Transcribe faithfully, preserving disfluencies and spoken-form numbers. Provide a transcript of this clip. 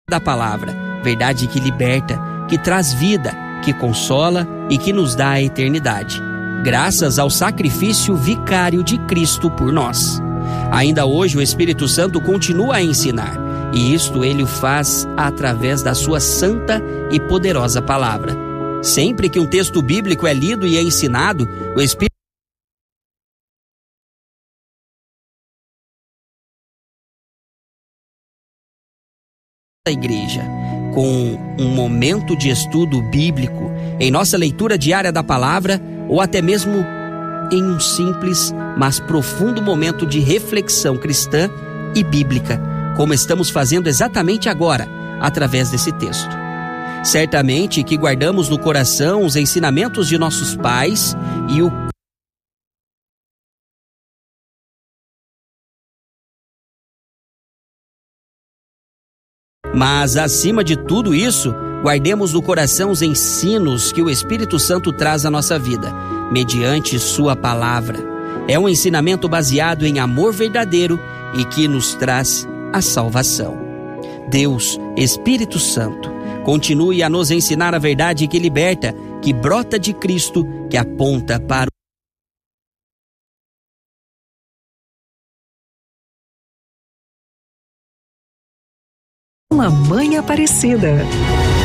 da palavra, verdade que liberta, que traz vida, que consola e que nos dá a eternidade, graças ao sacrifício vicário de Cristo por nós. Ainda hoje o Espírito Santo continua a ensinar, e isto ele o faz através da sua santa e poderosa palavra. Sempre que um texto bíblico é lido e é ensinado, o Espírito da igreja, com um momento de estudo bíblico, em nossa leitura diária da palavra, ou até mesmo em um simples, mas profundo momento de reflexão cristã e bíblica, como estamos fazendo exatamente agora, através desse texto. Certamente que guardamos no coração os ensinamentos de nossos pais e o Mas, acima de tudo isso, guardemos no coração os ensinos que o Espírito Santo traz à nossa vida, mediante sua palavra. É um ensinamento baseado em amor verdadeiro e que nos traz a salvação. Deus, Espírito Santo, continue a nos ensinar a verdade que liberta, que brota de Cristo, que aponta para o Uma Mãe Aparecida.